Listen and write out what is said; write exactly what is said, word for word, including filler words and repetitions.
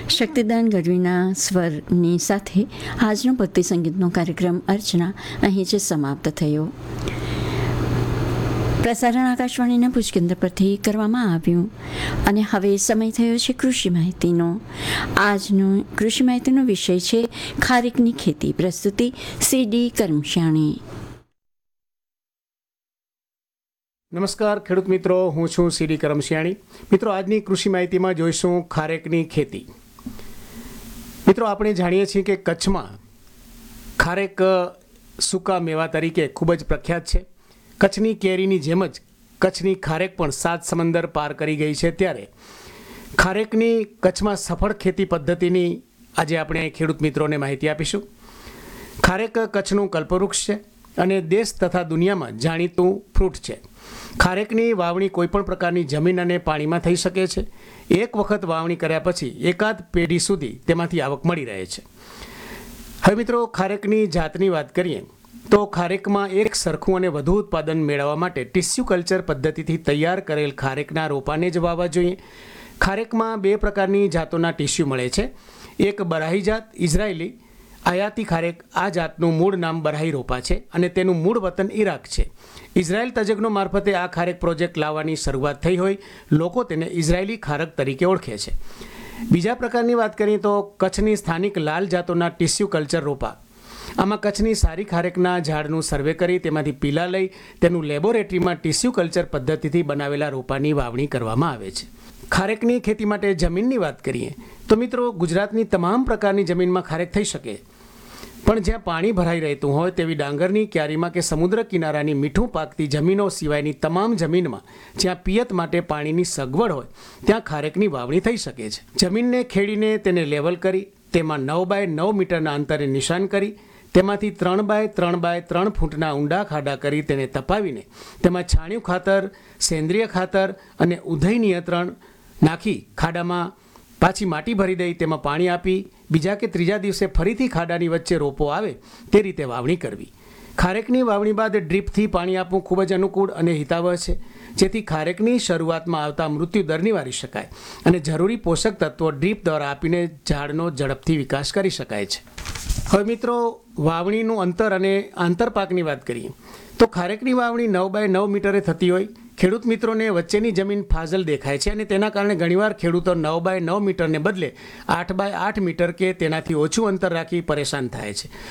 શક્તિદાન ગઢવીના સ્વરની સાથે આજનો ભક્તિ સંગીતનો કાર્યક્રમ અર્ચના અહીં જ સમાપ્ત થયો. પ્રસારણ આકાશવાણીના ભુજ કેન્દ્ર પરથી કરવામાં આવ્યું અને હવે સમય થયો છે કૃષિ માહિતીનો. આજનો કૃષિ માહિતીનો વિષય છે ખારેકની ખેતી. પ્રસ્તુતિ સી ડી કરમશિયાણી. નમસ્કાર ખેડૂત મિત્રો, હું છું સી ડી કરમશિયાણી. મિત્રો, આજની કૃષિ માહિતીમાં જોઈશું ખારેકની ખેતી. મિત્રો, આપણે જાણીએ છીએ કે કચ્છમાં ખારેક સૂકા મેવા તરીકે ખૂબ જ પ્રખ્યાત છે. કચ્છની કેરીની જેમ જ કચ્છની ખારેક પણ સાત સમંદર પાર કરી ગઈ છે. ત્યારે ખારેકની કચ્છમાં સફળ ખેતી પદ્ધતિની આજે આપણે ખેડૂત મિત્રોને માહિતી આપીશું. ખારેક કચ્છનું કલ્પવૃક્ષ છે અને દેશ તથા દુનિયામાં જાણીતું ફ્રૂટ છે. ખારેકની વાવણી કોઈપણ પ્રકારની જમીન અને પાણીમાં થઈ શકે છે. એક વખત વાવણી કર્યા પછી એકાદ પેઢી સુધી તેમાંથી આવક મળી રહે છે. હવે મિત્રો, ખારેકની જાતની વાત કરીએ તો ખારેકમાં એક સરખું અને વધુ ઉત્પાદન મેળવવા માટે ટિશ્યુ કલ્ચર પદ્ધતિથી તૈયાર કરેલ ખારેકના રોપાને જ વાવવા જોઈએ. ખારેકમાં બે પ્રકારની જાતોના ટિશ્યુ મળે છે. એક બરાહી જાત ઇઝરાયેલી આયાતી ખારેક. આ જાતનું મૂળ નામ બરાહી રોપા છે અને તેનું મૂળ વતન ઈરાક છે. ઇઝરાયેલ તજજ્ઞો મારફતે આ ખારેક પ્રોજેક્ટ લાવવાની શરૂઆત થઈ હોય લોકો તેને ઇઝરાયેલી ખારેક તરીકે ઓળખે છે. બીજા પ્રકારની વાત કરીએ તો કચ્છની સ્થાનિક લાલ જાતોના ટિશ્યુ કલ્ચર રોપા. આમાં કચ્છની સારી ખારેકના ઝાડનું સર્વે કરી તેમાંથી પીલા લઈ તેનું લેબોરેટરીમાં ટિશ્યુ કલ્ચર પદ્ધતિથી બનાવેલા રોપાની વાવણી કરવામાં આવે છે. ખારેકની ખેતી માટે જમીનની વાત કરીએ તો મિત્રો, ગુજરાતની તમામ પ્રકારની જમીનમાં ખારેક થઈ શકે, પણ જ્યાં પાણી ભરાઈ રહેતું હોય તેવી ડાંગરની ક્યારીમાં કે સમુદ્ર કિનારાની મીઠું પાકતી જમીનો સિવાયની તમામ જમીનમાં જ્યાં પિયત માટે પાણીની સગવડ હોય ત્યાં ખારેકની વાવણી થઈ શકે છે. જમીનને ખેડીને તેને લેવલ કરી તેમાં નવ બાય નવ મીટરના અંતરે નિશાન કરી તેમાંથી ત્રણ બાય ત્રણ બાય ત્રણ ફૂટના ઊંડા ખાડા કરી તેને તપાવીને તેમાં છાણિયું ખાતર, સેન્દ્રિય ખાતર અને ઉધઈ નિયંત્રણ નાખી ખાડામાં પાછી માટી ભરી દઈ તેમાં પાણી આપી બીજા કે ત્રીજા દિવસે ફરીથી ખાડાની વચ્ચે રોપો આવે તે રીતે વાવણી કરવી. ખારેકની વાવણી બાદ ડ્રીપથી પાણી આપવું ખૂબ જ અનુકૂળ અને હિતાવહ છે, જેથી ખારેકની શરૂઆતમાં આવતા મૃત્યુ દર નિવારી શકાય અને જરૂરી પોષક તત્વો ડ્રીપ દ્વારા આપીને ઝાડનો ઝડપથી વિકાસ કરી શકાય છે. હવે મિત્રો, વાવણીનું અંતર અને આંતરપાકની વાત કરીએ તો ખારેકની વાવણી નવ બાય નવ મીટરે થતી હોય. ખેડૂત મિત્રોને વચ્ચેની જમીન ફાજલ દેખાય છે અને તેના કારણે ઘણીવાર ખેડૂતો નવ બાય નવ મીટરને બદલે આઠ બાય આઠ મીટર કે તેનાથી ઓછું અંતર રાખી પરેશાન થાય છે.